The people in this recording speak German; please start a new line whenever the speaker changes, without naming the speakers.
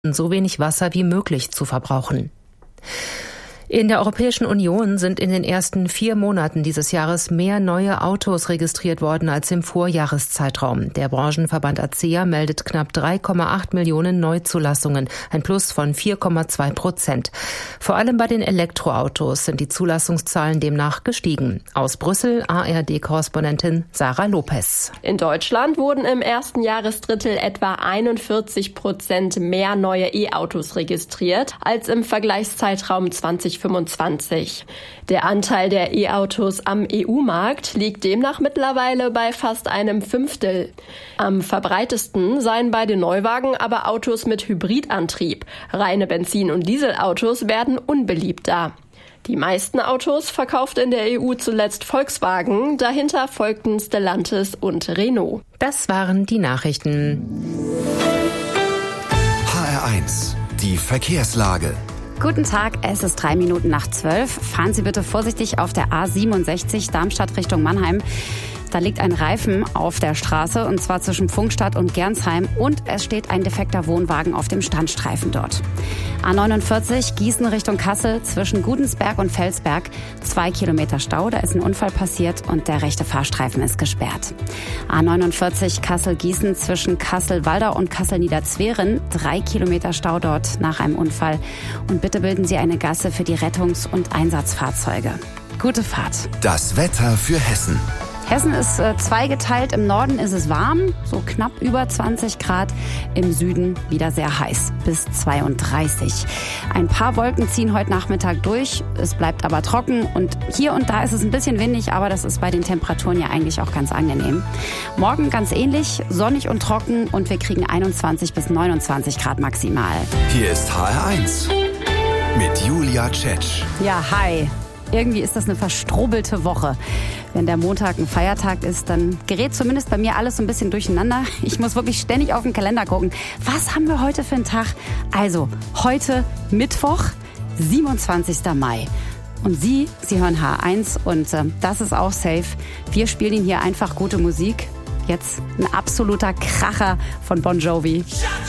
so wenig Wasser wie möglich zu verbrauchen. In der Europäischen Union sind in den ersten 4 Monaten dieses Jahres mehr neue Autos registriert worden als im Vorjahreszeitraum. Der Branchenverband ACEA meldet knapp 3,8 Millionen Neuzulassungen, ein Plus von 4,2%. Vor allem bei den Elektroautos sind die Zulassungszahlen demnach gestiegen. Aus Brüssel ARD-Korrespondentin Sarah Lopez.
In Deutschland wurden im ersten Jahresdrittel etwa 41% mehr neue E-Autos registriert als im Vergleichszeitraum 2025. Der Anteil der E-Autos am EU-Markt liegt demnach mittlerweile bei fast einem Fünftel. Am verbreitesten seien bei den Neuwagen aber Autos mit Hybridantrieb. Reine Benzin- und Dieselautos werden unbeliebter. Die meisten Autos verkauft in der EU zuletzt Volkswagen, dahinter folgten Stellantis und Renault.
Das waren die Nachrichten.
HR1, die Verkehrslage.
Guten Tag, es ist 3 Minuten nach 12. Fahren Sie bitte vorsichtig auf der A67 Darmstadt Richtung Mannheim. Da liegt ein Reifen auf der Straße, und zwar zwischen Pfungstadt und Gernsheim, und es steht ein defekter Wohnwagen auf dem Standstreifen dort. A49 Gießen Richtung Kassel zwischen Gudensberg und Felsberg, 2 Kilometer Stau, da ist ein Unfall passiert und der rechte Fahrstreifen ist gesperrt. A49 Kassel-Gießen zwischen Kassel-Waldau und Kassel-Niederzweren, 3 Kilometer Stau dort nach einem Unfall, und bitte bilden Sie eine Gasse für die Rettungs- und Einsatzfahrzeuge. Gute Fahrt.
Das Wetter für Hessen.
Hessen ist zweigeteilt. Im Norden ist es warm, so knapp über 20 Grad. Im Süden wieder sehr heiß, bis 32. Ein paar Wolken ziehen heute Nachmittag durch. Es bleibt aber trocken und hier und da ist es ein bisschen windig, aber das ist bei den Temperaturen ja eigentlich auch ganz angenehm. Morgen ganz ähnlich, sonnig und trocken, und wir kriegen 21 bis 29 Grad maximal.
Hier ist HR1 mit Julia Tschetsch.
Ja, hi. Irgendwie ist das eine verstrubbelte Woche. Wenn der Montag ein Feiertag ist, dann gerät zumindest bei mir alles so ein bisschen durcheinander. Ich muss wirklich ständig auf den Kalender gucken. Was haben wir heute für einen Tag? Also, heute Mittwoch, 27. Mai. Und Sie hören H1 und das ist auch safe. Wir spielen Ihnen hier einfach gute Musik. Jetzt ein absoluter Kracher von Bon Jovi.